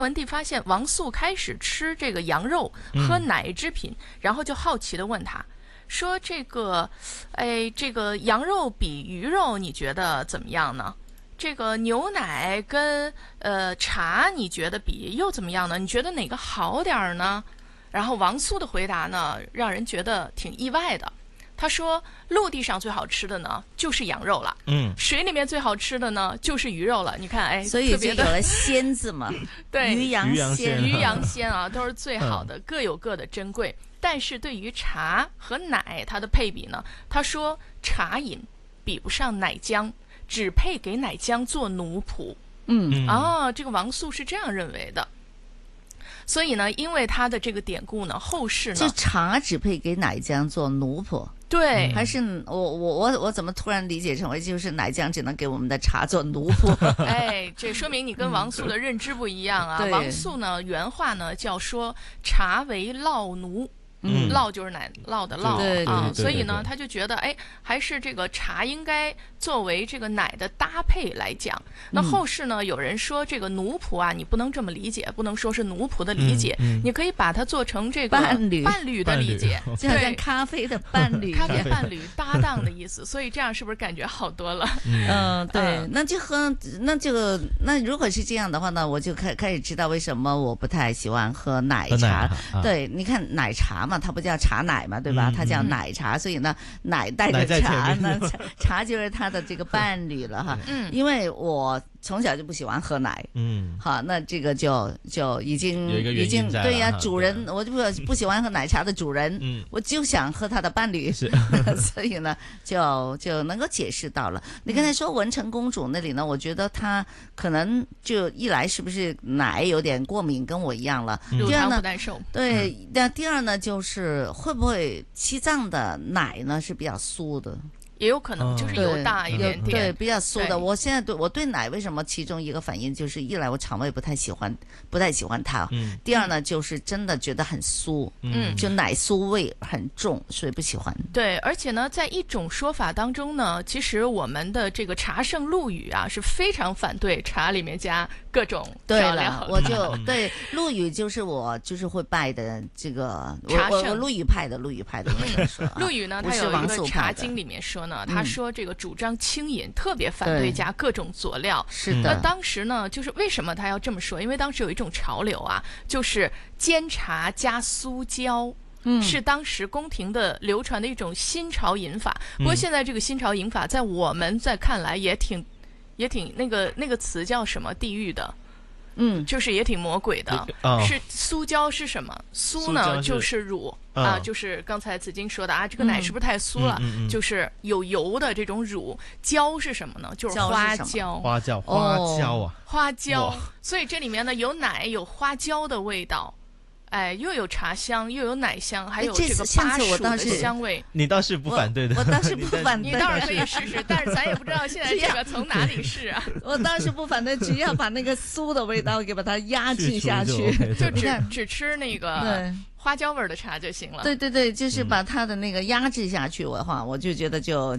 文帝发现王素开始吃这个羊肉喝奶制品，然后就好奇地问他说：“这个羊肉比鱼肉你觉得怎么样呢？这个牛奶跟茶你觉得比又怎么样呢？你觉得哪个好点儿呢？”然后王素的回答呢，让人觉得挺意外的。他说：“陆地上最好吃的呢，就是羊肉了。水里面最好吃的呢，就是鱼肉了。你看，哎， 所以就有了鲜字嘛， 对， 鱼羊鲜， 鱼羊鲜啊，都是最好的，各有各的珍贵。但是对于茶和奶，它的配比呢，他说茶饮比不上奶浆，只配给奶浆做奴仆。这个王素是这样认为的。”所以呢，因为他的这个典故呢，后世呢， 就茶只配给奶浆做奴仆。 对， 还是我怎么突然理解成为就是奶浆只能给我们的茶做奴仆？ 哎，这说明你跟王素的认知不一样啊。王素呢，原话呢叫说茶为酪奴。酪就是奶酪的酪啊，所以呢，他就觉得，哎，还是这个茶应该作为这个奶的搭配来讲。那后世呢，有人说这个奴仆啊，你不能这么理解，不能说是奴仆的理解，你可以把它做成这个伴侣的理解， 就好像咖啡的伴侣， 咖啡伴侣搭档的意思。所以这样是不是感觉好多了？ 对，那如果是这样的话呢，我就开始知道为什么我不太喜欢喝奶茶。对，你看奶茶嘛，它不叫茶奶嘛，对吧？它叫奶茶，所以呢，奶带着茶呢，茶就是它的这个伴侣了哈。因为我从小就不喜欢喝奶，好，那这个就已经对呀，主人我就不喜欢喝奶茶的主人，我就想喝他的伴侣，所以呢，就能够解释到了。你刚才说文成公主那里呢，我觉得她可能就一来是不是奶有点过敏，跟我一样了， 乳糖不耐受， 对，那第二呢，就是会不会西藏的奶呢是比较酥的？ 也有可能就是油大一点点， 对，比较酥的。我现在我对奶为什么其中一个反应就是一来我肠胃不太喜欢它，第二呢就是真的觉得很酥，就奶酥味很重，所以不喜欢。 对，而且呢，在一种说法当中呢，其实我们的这个茶圣陆羽啊是非常反对茶里面加各种调料。 我就对陆羽就是我就是会拜的这个我陆羽派的，我说陆羽呢，他有一个茶经里面说呢。他说这个主张清饮，特别反对加各种佐料。 是的。 那当时呢，就是为什么他要这么说？因为当时有一种潮流啊，就是煎茶加酥椒。是当时宫廷的流传的一种新潮饮法。不过现在这个新潮饮法，在我们在看来也挺那个词叫什么地狱的。就是也挺魔鬼的。是酥椒是什么？酥呢就是乳啊，就是刚才子金说的啊，这个奶是不是太酥了？就是有油的这种乳。椒是什么呢？就是花椒。花椒。所以这里面呢有奶有花椒的味道。哎，又有茶香，又有奶香，还有这个巴蜀的香味。 你倒是不反对的， 我倒是不反对。 你倒是可以试试，但是咱也不知道现在这个从哪里试啊。 我倒是不反对，只要把那个酥的味道给把它压制下去， 就只吃那个花椒味的茶就行了。 对，就是把它的那个压制下去的话，我就觉得就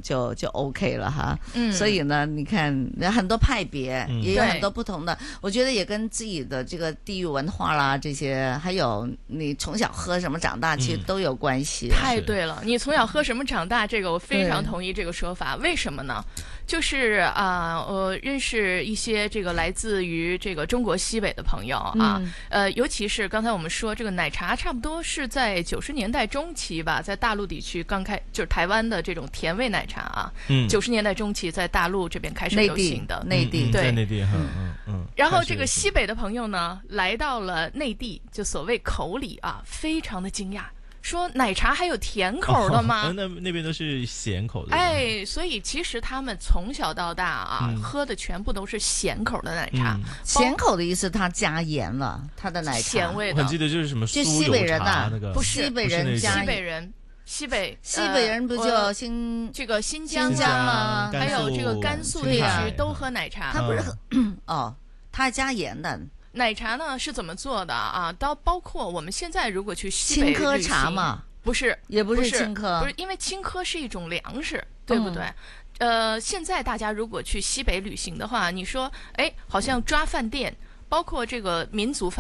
OK 了哈。所以呢，你看很多派别，也有很多不同的，我觉得也跟自己的这个地域文化啦这些，还有你从小喝什么长大，其实都有关系。 太对了，你从小喝什么长大，这个我非常同意这个说法。为什么呢？就是我认识一些这个来自于这个中国西北的朋友啊，尤其是刚才我们说这个奶茶，差不多是在90年代中期吧，在大陆地区就是台湾的这种甜味奶茶啊，90年代中期在大陆这边开始流行的， 内地对， 内地然后这个西北的朋友呢，来到了内地，就所谓口里啊，非常的惊讶。说奶茶还有甜口的吗？ 那边都是咸口的。 哎，所以其实他们从小到大啊，喝的全部都是咸口的奶茶。 咸口的意思，它加盐了，它的奶茶咸味的。 我很记得就是什么就西北人呐， 不是西北人加西北人不就这个新疆啊， 还有这个甘肃地区都喝奶茶。 他不是他加盐的。 奶茶呢是怎么做的啊？包括我们现在如果去西北青稞茶嘛， 不是， 也不是青稞， 不是，因为青稞是一种粮食，对不对？现在大家如果去西北旅行的话，你说，哎，好像抓饭店包括这个民族饭。